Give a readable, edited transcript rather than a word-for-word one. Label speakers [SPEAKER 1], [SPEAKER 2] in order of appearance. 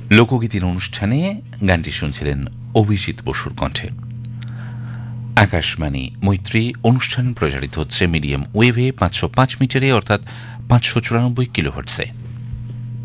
[SPEAKER 1] লোকগীতির অনুষ্ঠানে গানটি শুনছিলেন অভিজিৎ বসুর কণ্ঠে। আকাশবাণী মৈত্রী অনুষ্ঠান প্রচারিত হচ্ছে মিডিয়াম ওয়েভে 505 মিটারে অর্থাৎ 594 কিলোহার্টজে।